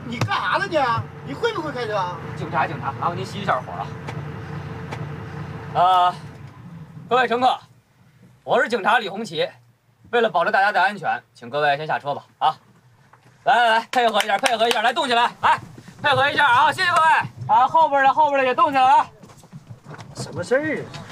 你干啥呢你？你会不会开车？ 警察，麻烦您熄一下火啊！各位乘客，我是警察李红旗，为了保证大家的安全，请各位先下车吧。啊，来，配合一下，来动起来，来配合一下啊！谢谢各位啊！后边的也动起来啊！ 什么事儿啊？